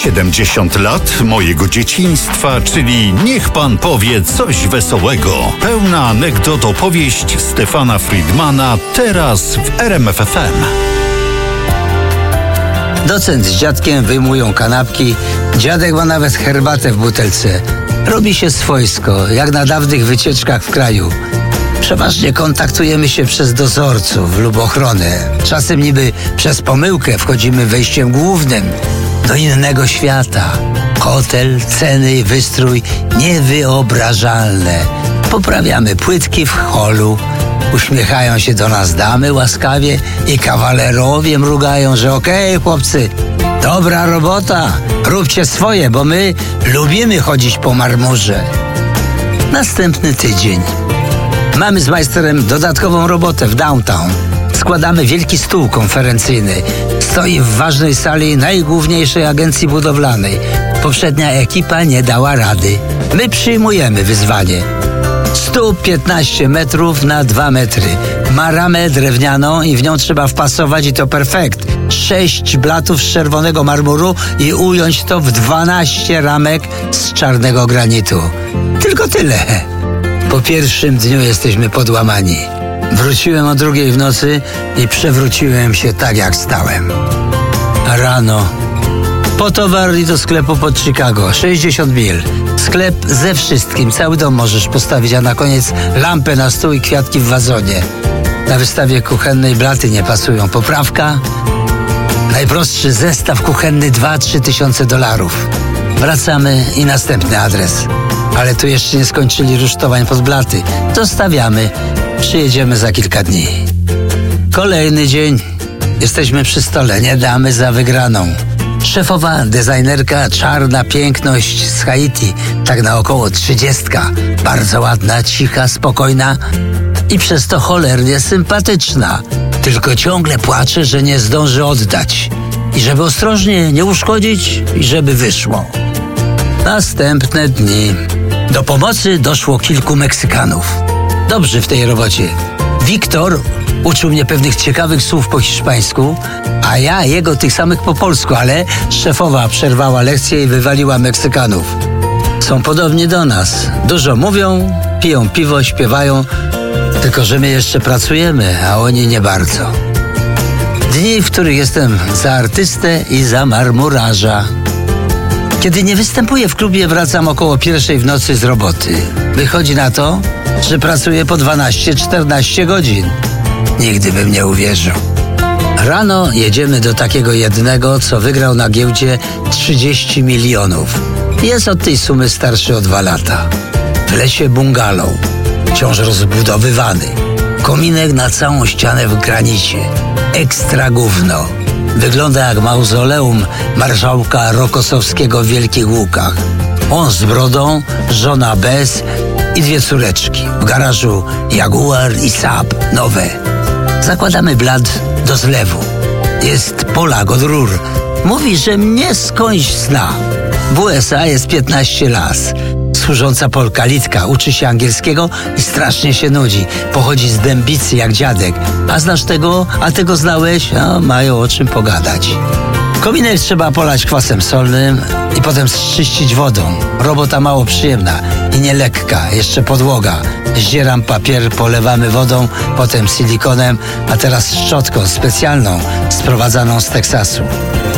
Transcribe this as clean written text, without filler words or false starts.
70 lat mojego dzieciństwa, czyli niech pan powie coś wesołego. Pełna anegdot opowieść Stefana Friedmana teraz w RMF FM. Docent z dziadkiem wyjmują kanapki, dziadek ma nawet herbatę w butelce. Robi się swojsko, jak na dawnych wycieczkach w kraju. Przeważnie kontaktujemy się przez dozorców lub ochronę. Czasem niby przez pomyłkę wchodzimy wejściem głównym do innego świata. Hotel, ceny i wystrój niewyobrażalne. Poprawiamy płytki w holu. Uśmiechają się do nas damy łaskawie i kawalerowie mrugają, że okej, chłopcy, dobra robota, róbcie swoje, bo my lubimy chodzić po marmurze. Następny tydzień. Mamy z majsterem dodatkową robotę w downtown. Składamy wielki stół konferencyjny. Stoi w ważnej sali najgłówniejszej agencji budowlanej. Poprzednia ekipa nie dała rady. My przyjmujemy wyzwanie. Stół 15 metrów na 2 metry. Ma ramę drewnianą i w nią trzeba wpasować i to perfekt. 6 blatów z czerwonego marmuru i ująć to w 12 ramek z czarnego granitu. Tylko tyle. Po pierwszym dniu jesteśmy podłamani. Wróciłem o 2 w nocy i przewróciłem się tak jak stałem. A rano po towar i do sklepu pod Chicago, 60 mil. Sklep ze wszystkim, cały dom możesz postawić, a na koniec lampę na stół i kwiatki w wazonie. Na wystawie kuchennej blaty nie pasują. Poprawka? Najprostszy zestaw kuchenny 2-3 tysiące dolarów. Wracamy i następny adres. Ale tu jeszcze nie skończyli rusztowań pod blaty. Dostawiamy. Przyjedziemy za kilka dni. Kolejny dzień. Jesteśmy przy stole. Nie damy za wygraną. Szefowa designerka, czarna piękność z Haiti, tak na około 30. Bardzo ładna, cicha, spokojna i przez to cholernie sympatyczna. Tylko ciągle płacze, że nie zdąży oddać. I żeby ostrożnie nie uszkodzić i żeby wyszło. Następne dni. Do pomocy doszło kilku Meksykanów. Dobrzy w tej robocie. Wiktor uczył mnie pewnych ciekawych słów po hiszpańsku, a ja jego tych samych po polsku, ale szefowa przerwała lekcję i wywaliła Meksykanów. Są podobni do nas. Dużo mówią, piją piwo, śpiewają, tylko że my jeszcze pracujemy, a oni nie bardzo. Dni, w których jestem za artystę i za marmurarza. Kiedy nie występuję w klubie, wracam około 1 w nocy z roboty. Wychodzi na to, że pracuję po 12-14 godzin. Nigdy bym nie uwierzył. Rano jedziemy do takiego jednego, co wygrał na giełdzie 30 milionów. Jest od tej sumy starszy o 2 lata. W lesie bungalow, wciąż rozbudowywany. Kominek na całą ścianę w granicie. Ekstra gówno. Wygląda jak mauzoleum marszałka Rokosowskiego w Wielkich Łukach. On z brodą, żona bez i 2 córeczki. W garażu Jaguar i Saab nowe. Zakładamy blat do zlewu. Jest Polak od rur. Mówi, że mnie skądś zna. W USA jest 15 lat. Służąca Polka Litka uczy się angielskiego i strasznie się nudzi. Pochodzi z Dębicy jak dziadek. A znasz tego? A tego znałeś? A mają o czym pogadać. Kominek trzeba polać kwasem solnym i potem zczyścić wodą. Robota mało przyjemna i nie lekka. Jeszcze podłoga. Zdzieram papier, polewamy wodą, potem silikonem, a teraz szczotką specjalną, sprowadzaną z Teksasu.